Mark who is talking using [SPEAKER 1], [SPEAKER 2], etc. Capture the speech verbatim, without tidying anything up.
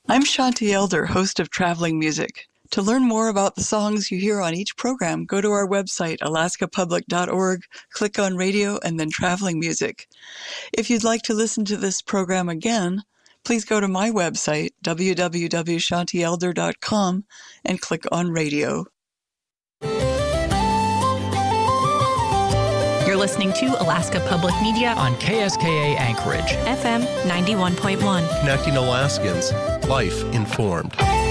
[SPEAKER 1] I'm Shanti Elder, host of Traveling Music. To learn more about the songs you hear on each program, go to our website, alaska public dot org, click on radio, and then Traveling Music. If you'd like to listen to this program again, please go to my website, w w w dot shanti elder dot com, and click on radio.
[SPEAKER 2] You're listening to Alaska Public Media
[SPEAKER 3] on K S K A Anchorage,
[SPEAKER 2] F M ninety-one point one.
[SPEAKER 4] Connecting Alaskans, life informed.